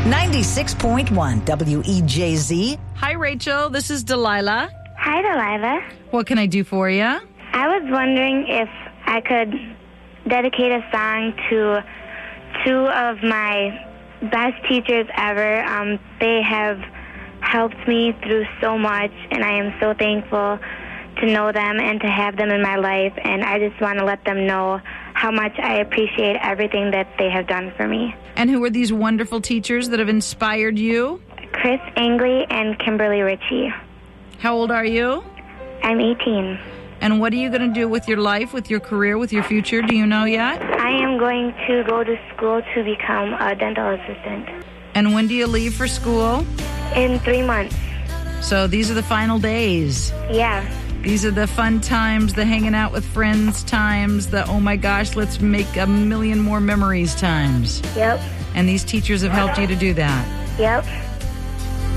96.1 WEJZ. Hi, Rachel. This is Delilah. Hi, Delilah. What can I do for you? I was wondering if I could dedicate a song to two of my best teachers ever. They have helped me through so much, and I am so thankful to know them and to have them in my life, and I just want to let them know how much I appreciate everything that they have done for me. And who are these wonderful teachers that have inspired you? Chris Angley and Kimberly Ritchie. How old are you? I'm 18. And what are you going to do with your life, with your career, with your future? Do you know yet? I am going to go to school to become a dental assistant. And when do you leave for school? In 3 months. So these are the final days. Yeah. These are the fun times, the hanging out with friends times, the oh my gosh, let's make a million more memories times. Yep. And these teachers have helped you to do that. Yep.